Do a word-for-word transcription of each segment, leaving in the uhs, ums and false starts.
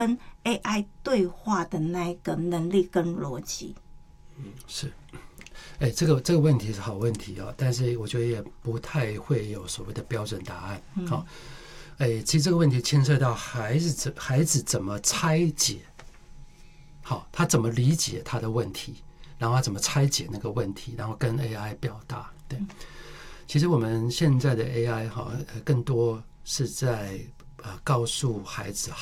跟 A I 对话的那个能力跟逻辑？ 嗯，是。哎，这个这个问题是好问题啊，但是我觉得也不太会有所谓的标准答案。好、嗯，哎，其实这个问题牵涉到孩子孩子怎么拆解，好，他怎么理解他的问题，然后他怎么拆解那个问题，然后跟 A I 表达。对，其实我们现在的 A I 哈，更多是在呃告诉孩子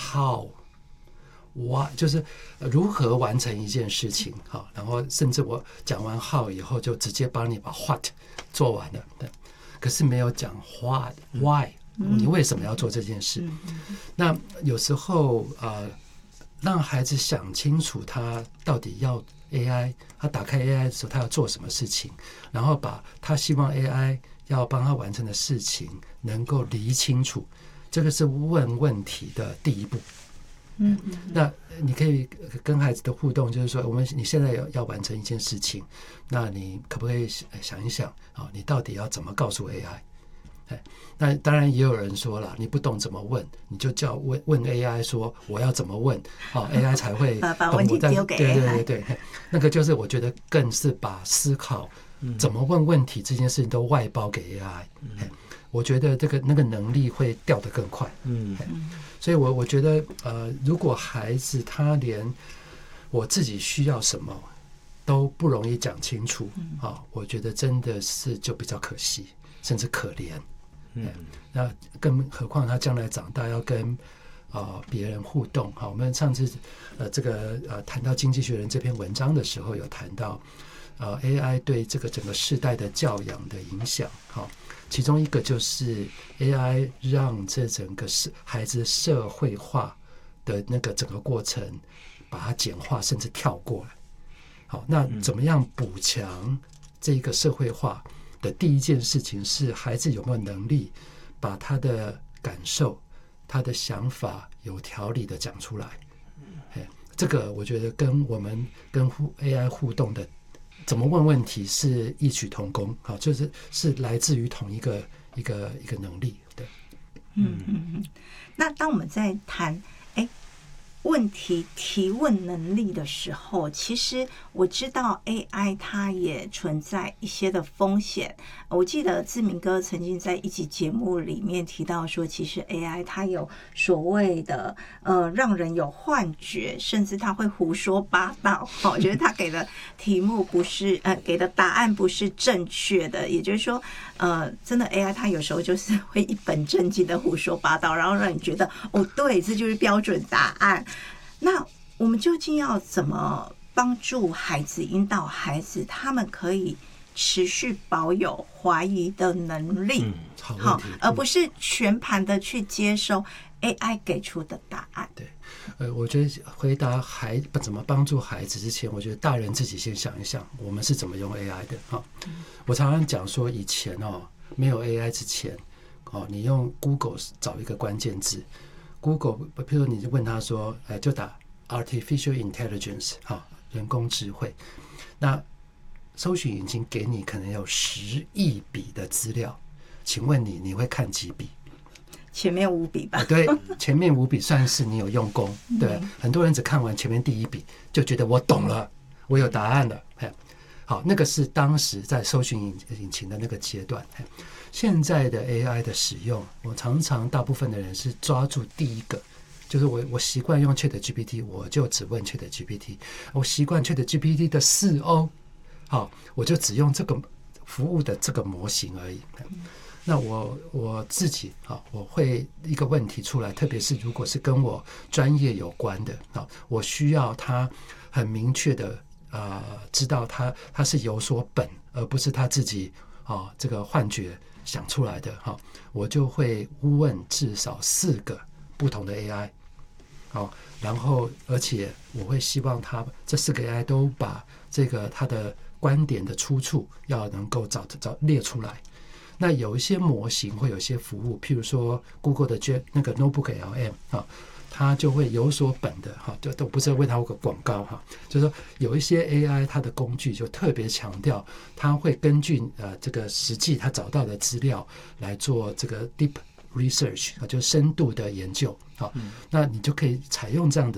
how。what 就是如何完成一件事情，好，然后甚至我讲完 how 以后，就直接帮你把 what 做完了，对，可是没有讲 what why，你为什么要做这件事？那有时候呃，让孩子想清楚他到底要 A I， 他打开 A I 的时候他要做什么事情，然后把他希望 A I 要帮他完成的事情能够理清楚，这个是问问题的第一步。嗯，那你可以跟孩子的互动就是说，我们你现在要要完成一件事情，那你可不可以想一想啊，你到底要怎么告诉 A I？ 哎，那当然也有人说了，你不懂怎么问，你就叫问问 A I 说我要怎么问，啊 ，A I 才会把问题丢给 A I。 对对对对，那个就是我觉得更是把思考怎么问问题这件事情都外包给 A I。嗯，我觉得这个那个能力会掉得更快。嗯。所以我，我我觉得，呃，如果孩子他连我自己需要什么都不容易讲清楚，啊，我觉得真的是就比较可惜，甚至可怜。嗯，那更何况他将来长大要跟啊别人互动。好，我们上次呃这个呃谈到《经济学人》这篇文章的时候，有谈到呃 A I 对这个整个世代的教养的影响。好。其中一个就是 A I 让这整个孩子社会化的那个整个过程把它简化，甚至跳过来。好，那怎么样补强这个社会化的第一件事情是孩子有没有能力把他的感受、他的想法有条理的讲出来。这个我觉得跟我们跟 A I 互动的怎么问问题是异曲同工，好，就是是来自于同一个一个一个能力，对， 嗯嗯嗯。那当我们在谈哎问题提问能力的时候，其实我知道 A I 它也存在一些的风险。我记得志明哥曾经在一集节目里面提到说，其实 A I 它有所谓的呃让人有幻觉，甚至它会胡说八道。哦，我觉得他给的题目不是呃给的答案不是正确的，也就是说呃真的 A I 它有时候就是会一本正经的胡说八道，然后让你觉得哦对，这就是标准答案。那我们究竟要怎么帮助孩子，引导孩子，他们可以持续保有怀疑的能力， 嗯，好问题， 而不是全盘的去接收 A I 给出的答案。 对，呃，我觉得回答孩怎么帮助孩子之前，我觉得大人自己先想一想，我们是怎么用 A I 的哈、嗯。我常常讲说，以前哦，没有 A I 之前，哦，你用 Google 找一个关键字。Google， 比如你问他说，哎，就打 artificial intelligence， 哈，人工智慧。那搜寻引擎给你可能有十亿笔的资料，请问你你会看几笔？ 前面五笔吧。 对，前面五笔算是你有用功。对，很多人只看完前面第一笔就觉得我懂了，我有答案了。好，那个是当时在搜寻引擎的那个阶段。现在的 A I 的使用，我常常大部分的人是抓住第一个，就是我我习惯用 ChatGPT， 我就只问 ChatGPT， 我习惯 ChatGPT 的四 O， 好，我就只用这个服务的这个模型而已。那我我自己啊，我会一个问题出来，特别是如果是跟我专业有关的啊，我需要他很明确的呃知道他他是有所本，而不是他自己啊这个幻觉想出来的哈，我就会问至少四个不同的 A I， 好，然后而且我会希望他这四个 A I 都把这个他的观点的出处要能够找找列出来。那有一些模型会有一些服务，譬如说 Google 的那个 Notebook L M 啊，它就会有所本的哈，就都不是为它有个广告哈，就是说有一些 A I 它的工具就特别强调，它会根据呃这个实际它找到的资料来做这个 deep research 啊，就是深度的研究啊，那你就可以采用这样的